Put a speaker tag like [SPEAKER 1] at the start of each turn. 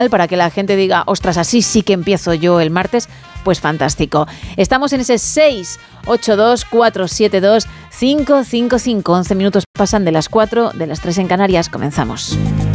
[SPEAKER 1] para que la gente diga, ostras, así sí que empiezo yo el martes, pues fantástico. Estamos en ese 682-472-555. 11 minutos pasan de las 4, de las 3 en Canarias. Comenzamos.